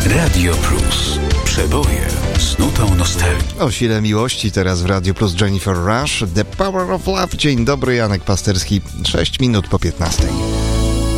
Radio Plus. Przeboje z nutą nostalgii. O sile miłości teraz w Radio Plus Jennifer Rush, The Power of Love. Dzień dobry, Janek Pasterski, 6 minut po 15.